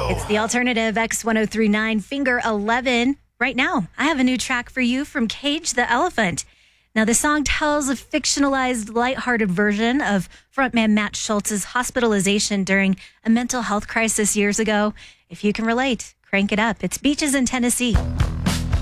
It's the alternative X1039 Finger 11. Right now, I have a new track for you from Cage the Elephant. Now, the song tells a fictionalized, lighthearted version of frontman Matt Schultz's hospitalization during a mental health crisis years ago. If you can relate, crank it up. It's Beaches in Tennessee.